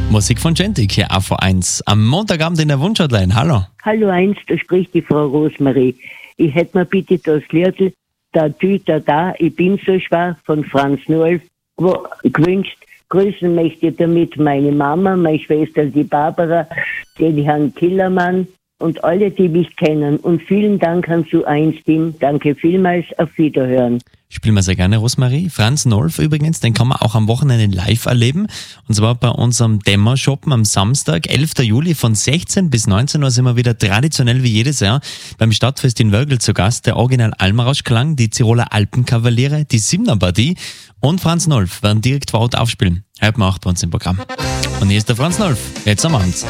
Musik von Gentik hier auf A1. Am Montagabend in der Wunschhotline. Hallo. Hallo eins, da spricht die Frau Rosmarie. Ich hätte mir bitte das Liedl Da Tü Da Da, ich bin so schwer von Franz Nolf gewünscht. Grüßen möchte ich damit meine Mama, meine Schwester die Barbara, den Herrn Killermann und alle, die mich kennen. Und vielen Dank an Su1-Team. Danke vielmals, auf Wiederhören. Spielen wir sehr gerne, Rosmarie. Franz Nolf übrigens, den kann man auch am Wochenende live erleben. Und zwar bei unserem Dämmershoppen am Samstag, 11. Juli von 16 bis 19 Uhr sind wir wieder traditionell wie jedes Jahr beim Stadtfest in Wörgl zu Gast. Der Original Almarausch-Klang, die Tiroler Alpenkavaliere, die Simner Partie und Franz Nolf werden direkt vor Ort aufspielen. Hört man auch bei uns im Programm. Und hier ist der Franz Nolf, jetzt am Abend.